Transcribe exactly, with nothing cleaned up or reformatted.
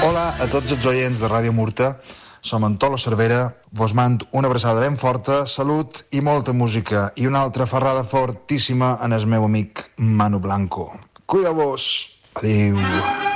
Hola a tots els oients de Ràdio Murta. Som en Tolo Cervera. Vos mando una abraçada ben forta, salut i molta música. I una altra ferrada fortíssima en el meu amic Manu Blanco. Cuida-vos. Adéu.